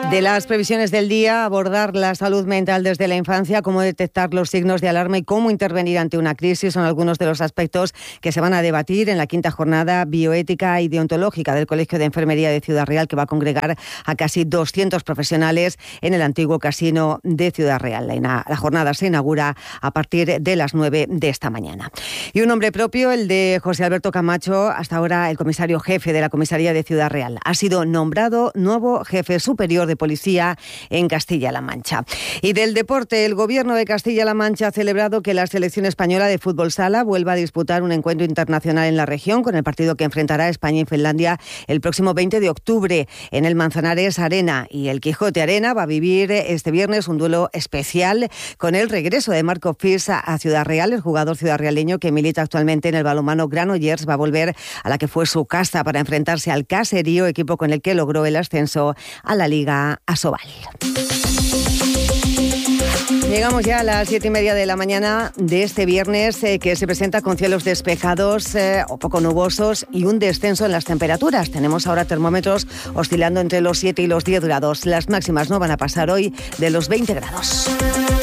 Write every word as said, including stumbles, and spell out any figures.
De las previsiones del día, abordar la salud mental desde la infancia, cómo detectar los signos de alarma y cómo intervenir ante una crisis son algunos de los aspectos que se van a debatir en la quinta jornada bioética y deontológica del Colegio de Enfermería de Ciudad Real, que va a congregar a casi doscientos profesionales en el antiguo casino de Ciudad Real. La, la jornada se inaugura a partir de las nueve de esta mañana. Y un nombre propio, el de José Alberto Camacho, hasta ahora el comisario jefe de la Comisaría de Ciudad Real. Ha sido nombrado nuevo jefe superior de policía en Castilla-La Mancha. Y del deporte, el Gobierno de Castilla-La Mancha ha celebrado que la selección española de fútbol sala vuelva a disputar un encuentro internacional en la región con el partido que enfrentará a España y Finlandia el próximo veinte de octubre en el Manzanares Arena. Y el Quijote Arena va a vivir este viernes un duelo especial con el regreso de Marco Fis a Ciudad Real. El jugador ciudadraleño que milita actualmente en el balonmano Granollers va a volver a la que fue su casa para enfrentarse al Caserío, equipo con el que logró el ascenso a la Liga Asobal. Llegamos ya a las siete y media de la mañana de este viernes, eh, que se presenta con cielos despejados eh, o poco nubosos y un descenso en las temperaturas. Tenemos ahora termómetros oscilando entre los siete y los diez grados. Las máximas no van a pasar hoy de los veinte grados.